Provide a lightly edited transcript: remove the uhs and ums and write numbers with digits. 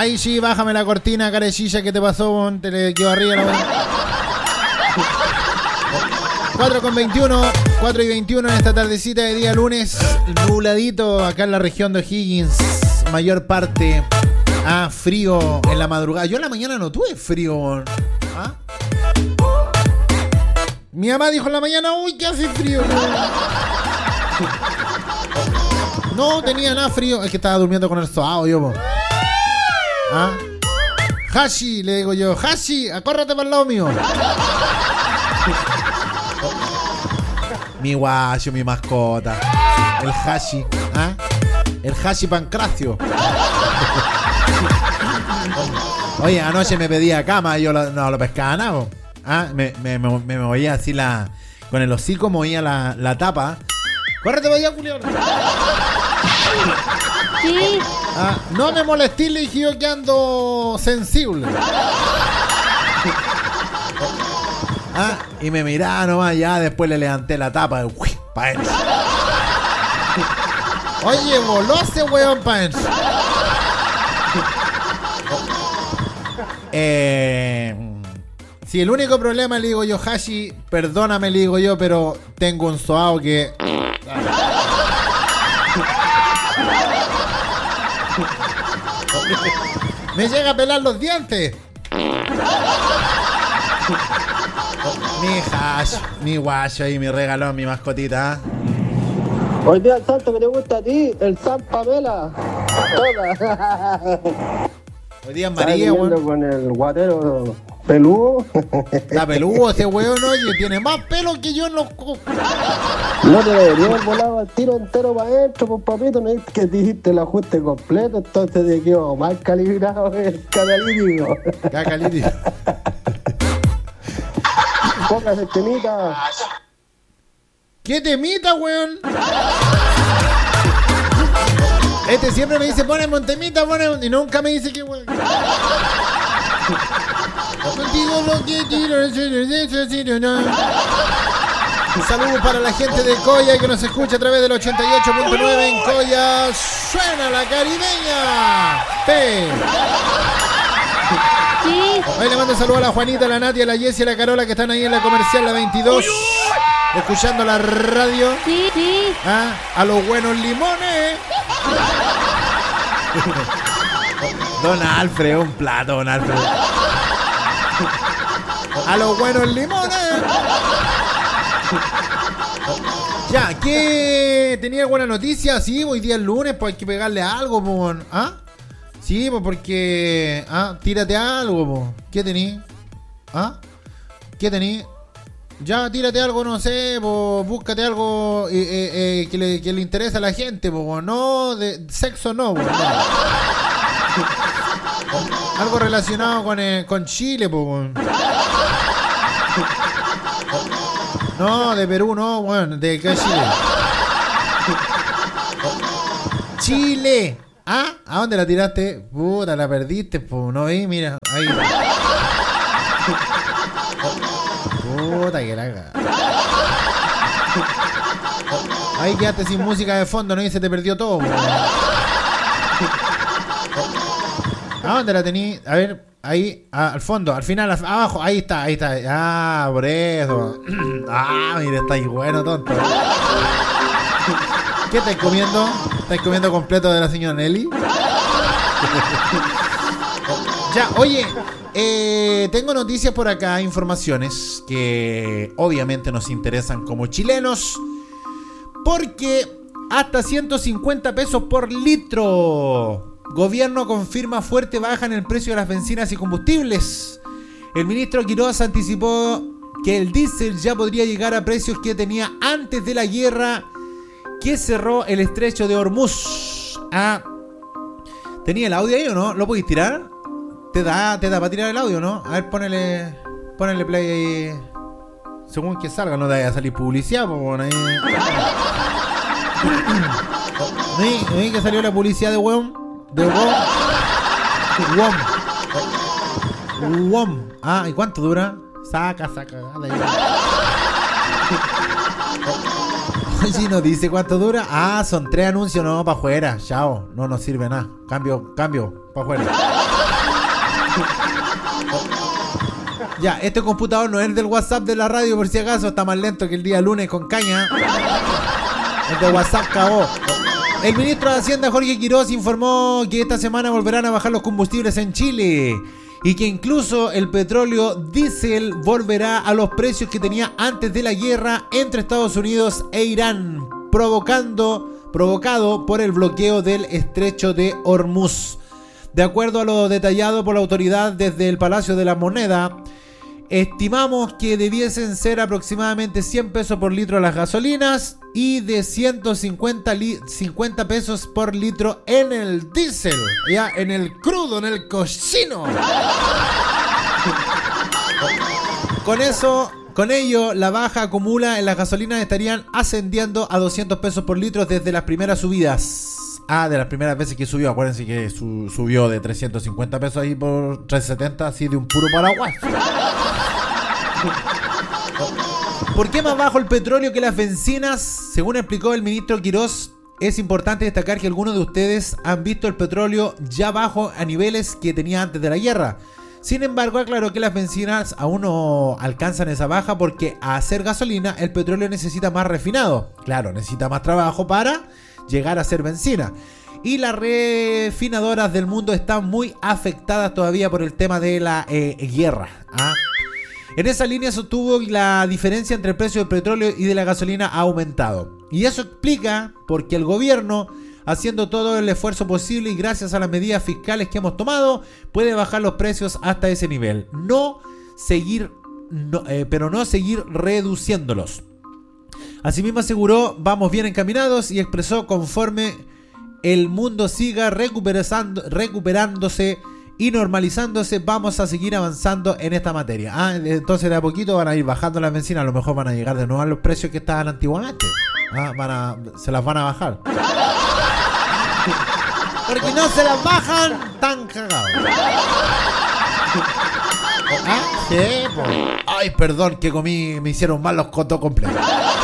Ahí sí, bájame la cortina, carechilla, ¿qué te pasó? Te le quedó arriba la 4:21 en esta tardecita de día lunes, nubladito acá en la región de O'Higgins, mayor parte frío en la madrugada. Yo en la mañana no tuve frío. ¿Ah? Mi mamá dijo en la mañana, uy, que hace frío. No tenía nada frío, es que estaba durmiendo con el soao yo, po. ¿Ah? Hashi, le digo yo, Hashi, acórrate para el lado mío. Mi guacho, mi mascota. El Hashi. ¿Ah? El Hashi Pancracio. Oye, anoche me pedía cama y yo no lo pescaba nada. Me movía así con el hocico, movía la tapa. ¡Córrete para allá, Julián! Sí. No me molestes, le dije yo que ando sensible. Y me miraba nomás, ya después le levanté la tapa. Uy, pa' él. Oye, voló ese weón pa' él. Si el único problema, le digo yo, Hashi, perdóname, le digo yo, pero tengo un soao que... me llega a pelar los dientes. Mi hash, mi guacho ahí, mi regalón, mi mascotita. Hoy día el santo que te gusta a ti, el San Pamela. Toda. Hoy día es María, weón. Con el guatero peludo. Está peludo ese weón, oye, tiene más pelo que yo en los... No te debería haber volado al tiro entero para adentro, pues papito, no es que dijiste el ajuste completo, entonces te quedó mal calibrado el catalítico. Cacalítico. Póngase temita. ¿Qué temita, weón? Este siempre me dice, poneme un temita, y nunca me dice que weón. Contigo lo que quiero. Un saludo para la gente de Coya que nos escucha a través del 88.9 en Coya. Suena la caribeña. Sí. Hoy le mando saludos a la Juanita, a la Nati, a la Jessie, a la Carola que están ahí en la comercial, la 22. Escuchando la radio. Sí, sí. A los buenos limones. Don Alfred, un plato, Don Alfred. A los buenos limones. Ya, ¿qué? ¿Tenía alguna noticia? Sí, hoy día es lunes, pues hay que pegarle algo, pues. Sí, pues porque... tírate algo, pues. ¿Qué tení? ¿Qué tení? Ya, tírate algo, no sé, pues, búscate algo que le interese a la gente, pues. No, de sexo no, pues. Algo relacionado con Chile, pues. No, de Perú no, bueno, de qué Chile. Chile. ¿A dónde la tiraste? Puta, la perdiste, pues, no vi, mira, ahí. Puta que la... Ahí quedaste sin música de fondo, ¿no? Y se te perdió todo, pues. ¿A dónde la tení? A ver, ahí, al fondo, al final, abajo, ahí está. Por eso. Mira, está ahí bueno, tonto. ¿Qué estáis comiendo? ¿Estáis comiendo completo de la señora Nelly? Ya, oye, tengo noticias por acá, informaciones que obviamente nos interesan como chilenos, porque hasta 150 pesos por litro. Gobierno confirma fuerte baja en el precio de las bencinas y combustibles. El ministro Quiroz anticipó que el diésel ya podría llegar a precios que tenía antes de la guerra que cerró el estrecho de Hormuz. ¿Tenía el audio ahí o no? ¿Lo podéis tirar? ¿Te da para tirar el audio, no? A ver, ponele play ahí. Según que salga, no te vaya a salir publicidad, pues bueno, ahí. ¿No que salió la publicidad de WOM? De WOM. ¿Y cuánto dura? Saca. Si nos dice cuánto dura. Son 3 anuncios, no, para afuera. Chao, no nos sirve nada. Cambio, para afuera. Ya, este computador no es el del WhatsApp de la radio, por si acaso, está más lento que el día lunes con caña. El de WhatsApp cagó. El ministro de Hacienda, Jorge Quiroz, informó que esta semana volverán a bajar los combustibles en Chile y que incluso el petróleo diésel volverá a los precios que tenía antes de la guerra entre Estados Unidos e Irán, provocado por el bloqueo del estrecho de Hormuz. De acuerdo a lo detallado por la autoridad desde el Palacio de la Moneda, estimamos que debiesen ser aproximadamente 100 pesos por litro las gasolinas y de 150 50 pesos por litro en el diésel, ya en el crudo, en el cochino. Con ello, la baja acumula en las gasolinas estarían ascendiendo a 200 pesos por litro desde las primeras subidas. De las primeras veces que subió, acuérdense que subió de 350 pesos ahí por 370, así de un puro paraguas. ¿Por qué más bajo el petróleo que las bencinas? Según explicó el ministro Quiroz, es importante destacar que algunos de ustedes han visto el petróleo ya bajo a niveles que tenía antes de la guerra. Sin embargo, aclaró que las bencinas aún no alcanzan esa baja porque a hacer gasolina el petróleo necesita más refinado. Claro, necesita más trabajo para llegar a ser bencina. Y las refinadoras del mundo están muy afectadas todavía por el tema de la guerra. En esa línea sostuvo que la diferencia entre el precio del petróleo y de la gasolina ha aumentado. Y eso explica por qué el gobierno, haciendo todo el esfuerzo posible y gracias a las medidas fiscales que hemos tomado, puede bajar los precios hasta ese nivel. Pero no seguir reduciéndolos. Asimismo aseguró, vamos bien encaminados, y expresó, conforme el mundo siga recuperándose y normalizándose, vamos a seguir avanzando en esta materia. Entonces de a poquito van a ir bajando las bencinas, a lo mejor van a llegar de nuevo a los precios que estaban antiguamente. Se las van a bajar. Porque no se las bajan, tan cagados. Sí, ay, perdón, que comí, me hicieron mal los cotos completos.